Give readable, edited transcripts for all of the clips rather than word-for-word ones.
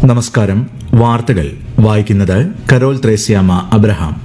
നമസ്കാരം. വാർത്തകൾ വായിക്കുന്നത് കരോൾ ത്രേസ്യാമ അബ്രഹാം.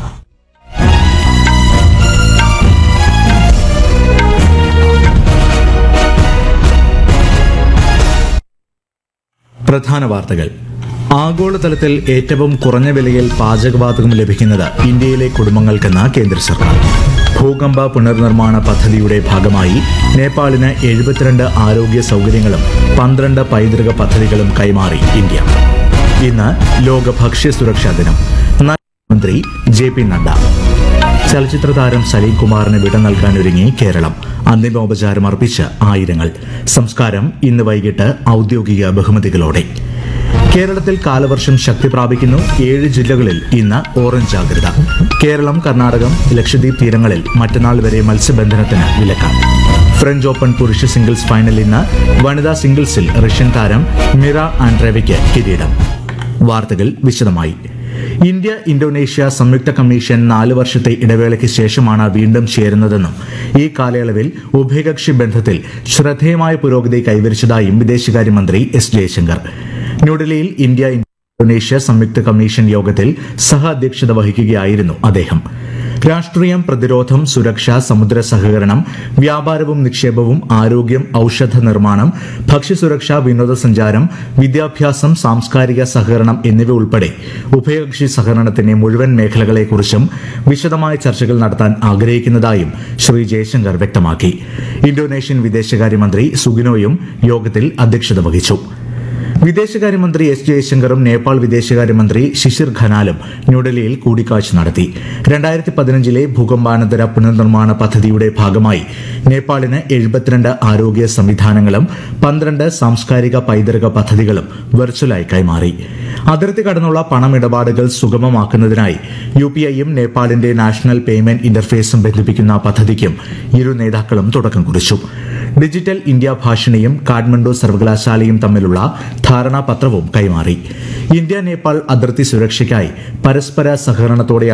പ്രധാന വാർത്തകൾ. ആഗോളതലത്തിൽ ഏറ്റവും കുറഞ്ഞ വിലയിൽ പാചകവാതകം ലഭിക്കുന്നത് ഇന്ത്യയിലെ കുടുംബങ്ങൾക്കെന്ന് കേന്ദ്ര സർക്കാർ. ഭൂകമ്പ പുനർനിർമ്മാണ പദ്ധതിയുടെ ഭാഗമായി നേപ്പാളിന് 72 ആരോഗ്യ സൌകര്യങ്ങളും 12 പൈതൃക പദ്ധതികളും കൈമാറി ഇന്ത്യ. ഇന്ന് ലോക ഭക്ഷ്യ സുരക്ഷാ ദിനം. മന്ത്രി JP നഡ്ഡ. ചലച്ചിത്ര താരം സലീം കുമാറിന് വിട നൽകാനൊരുങ്ങി കേരളം. അന്തിമോപചാരം അർപ്പിച്ച് ആയിരങ്ങൾ. സംസ്കാരം ഇന്ന് വൈകിട്ട് ഔദ്യോഗിക ബഹുമതികളോടെ. കേരളത്തിൽ കാലവർഷം ശക്തി പ്രാപിക്കുന്നു. 7 ജില്ലകളിൽ ഇന്ന് ഓറഞ്ച് ജാഗ്രത. കേരളം, കർണാടകം, ലക്ഷദ്വീപ് തീരങ്ങളിൽ മറ്റന്നാൾ വരെ മത്സ്യബന്ധനത്തിന് വിലക്കാണ്. ഫ്രഞ്ച് ഓപ്പൺ പുരുഷ സിംഗിൾസ് ഫൈനൽ ഇന്ന്. വനിതാ സിംഗിൾസിൽ റഷ്യൻ താരം മിറ ആൻഡ്രേവയ്ക്ക് കിരീടം. വാർത്തകൾ വിശദമായി. ഇന്ത്യ ഇന്തോനേഷ്യ സംയുക്ത കമ്മീഷൻ 4 വർഷത്തെ ഇടവേളയ്ക്ക് ശേഷമാണ് വീണ്ടും ചേരുന്നതെന്നും ഈ കാലയളവിൽ ഉഭയകക്ഷി ബന്ധത്തിൽ ശ്രദ്ധേയമായ പുരോഗതി കൈവരിച്ചതായും വിദേശകാര്യമന്ത്രി S. ജയശങ്കർ. ന്യൂഡൽഹിയിൽ ഇന്ത്യ ഇന്തോനേഷ്യ സംയുക്ത കമ്മീഷൻ യോഗത്തിൽ സഹ അധ്യക്ഷത വഹിക്കുകയായിരുന്നു അദ്ദേഹം. രാഷ്ട്രീയം, പ്രതിരോധം, സുരക്ഷ, സമുദ്ര സഹകരണം, വ്യാപാരവും നിക്ഷേപവും, ആരോഗ്യം, ഔഷധ നിർമ്മാണം, ഭക്ഷ്യസുരക്ഷ, വിനോദസഞ്ചാരം, വിദ്യാഭ്യാസം, സാംസ്കാരിക സഹകരണം എന്നിവ ഉൾപ്പെടെ ഉഭയകക്ഷി സഹകരണത്തിന്റെ മുഴുവൻ മേഖലകളെക്കുറിച്ചും വിശദമായ ചർച്ചകൾ നടത്താൻ ആഗ്രഹിക്കുന്നതായും ശ്രീ ജയശങ്കർ വ്യക്തമാക്കി. ഇന്തോനേഷ്യൻ വിദേശകാര്യമന്ത്രി സുഗിനോയും യോഗത്തിൽ അധ്യക്ഷത വഹിച്ചു. വിദേശകാര്യമന്ത്രി S. ജയശങ്കറും നേപ്പാൾ വിദേശകാര്യമന്ത്രി ശിശിർ ഖനാലും ന്യൂഡൽഹിയിൽ കൂടിക്കാഴ്ച നടത്തി. 2015 ഭൂകമ്പാനന്തര പുനർനിർമ്മാണ പദ്ധതിയുടെ ഭാഗമായി നേപ്പാളിന് 72 ആരോഗ്യ സംവിധാനങ്ങളും 12 സാംസ്കാരിക പൈതൃക പദ്ധതികളും വെർച്വലായി കൈമാറി. അതിർത്തി കടന്നുള്ള പണമിടപാടുകൾ സുഗമമാക്കുന്നതിനായി UPIയും നേപ്പാളിന്റെ നാഷണൽ പേയ്മെന്റ് ഇന്റർഫേസും ബന്ധിപ്പിക്കുന്ന പദ്ധതിക്കും ഇരു നേതാക്കളും തുടക്കം കുറിച്ചു. ഡിജിറ്റൽ ഇന്ത്യ ഭാഷിണിയും കാഠ്മണ്ഡു സർവകലാശാലയും തമ്മിലുള്ള ധാരണാപത്രവും കൈമാറി. ഇന്ത്യ നേപ്പാൾ അതിർത്തി സുരക്ഷയ്ക്കായി പരസ്പര സഹകരണത്തോടെ